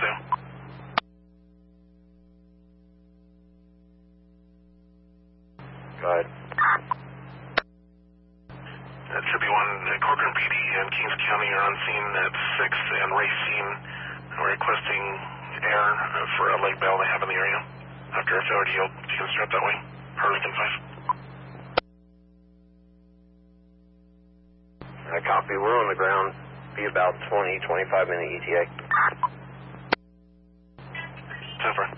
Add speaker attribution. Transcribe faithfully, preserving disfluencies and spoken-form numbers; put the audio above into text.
Speaker 1: Sam.
Speaker 2: Go ahead.
Speaker 1: That should be one. Uh, Corcoran P D and Kings County are on scene at six, and Racine requesting air uh, for a leg bell they have in the area after a failure to yield. If you can start that way. Hurricane five.
Speaker 2: I copy. We're on the ground. Be about twenty, twenty-five minute E T A.
Speaker 1: ten four.